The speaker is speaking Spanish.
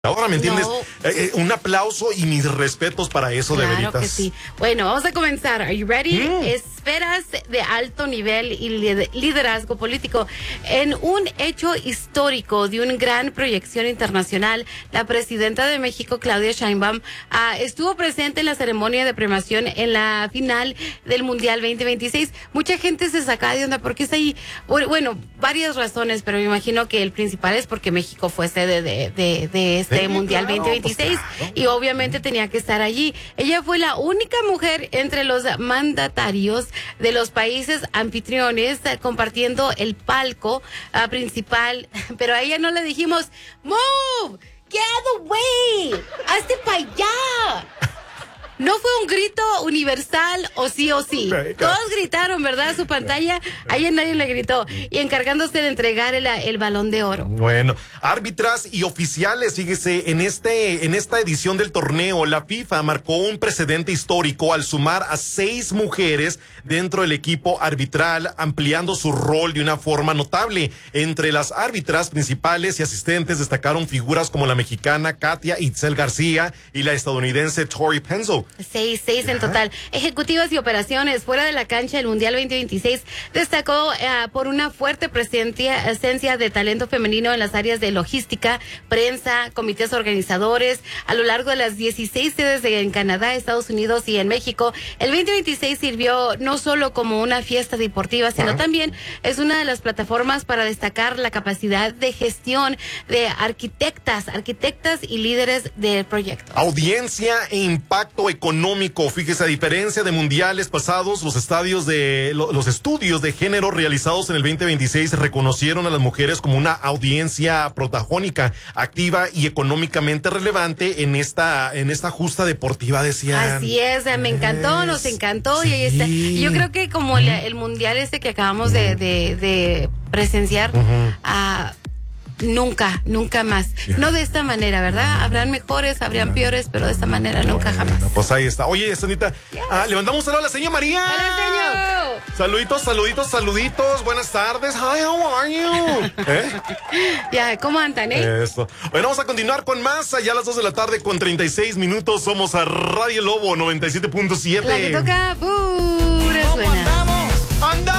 Ahora, ¿me entiendes? No. Un aplauso y mis respetos para eso, de veritas. Claro que sí. Bueno, vamos a comenzar. Are you ready? Esferas de alto nivel y liderazgo político. En un hecho histórico de una gran proyección internacional, la presidenta de México, Claudia Sheinbaum, estuvo presente en la ceremonia de premiación en la final del Mundial 2026. Mucha gente se saca de onda porque está ahí. Bueno, varias razones, pero me imagino que el principal es porque México fue sede de este Mundial 2026 y obviamente tenía que estar allí. Ella fue la única mujer entre los mandatarios de los países anfitriones compartiendo el palco principal, pero a ella no le dijimos "Move, get out of the way, hazte para allá". No fue un grito universal o sí. Todos gritaron, ¿verdad? Su pantalla, a ella nadie le gritó. Y encargándose de entregar el Balón de Oro. Bueno, árbitras y oficiales, fíjese, en esta edición del torneo, la FIFA marcó un precedente histórico al sumar a 6 mujeres dentro del equipo arbitral, ampliando su rol de una forma notable. Entre las árbitras principales y asistentes destacaron figuras como la mexicana Katia Itzel García y la estadounidense Tori Penzo. Seis en total. Ejecutivas y operaciones fuera de la cancha del Mundial 2026 destacó por una fuerte presencia de talento femenino en las áreas de logística, prensa, comités organizadores. A lo largo de las 16 sedes en Canadá, Estados Unidos y en México, el 2026 sirvió no solo como una fiesta deportiva, sino también es una de las plataformas para destacar la capacidad de gestión de arquitectas y líderes del proyecto. Audiencia e impacto económico. Fíjese, a diferencia de mundiales pasados, los estudios de género realizados en el 2026 reconocieron a las mujeres como una audiencia protagónica, activa y económicamente relevante en esta justa deportiva, decían. Así es, me encantó, nos encantó, sí. Y ahí está. Y yo creo que como el mundial que acabamos de presenciar, nunca más. No de esta manera, ¿verdad? Habrán mejores, habrán peores, pero de esta manera nunca jamás. Pues ahí está. Oye, Sanita, le mandamos un saludo a la señora María. ¡Hola, señor! Saluditos. Buenas tardes. Hi, how are you? Ya, ¿cómo andan, Eso. Bueno, vamos a continuar con más. Allá a las 2 de la tarde con 36 minutos. Somos a Radio Lobo 97.7. La que toca pura suena.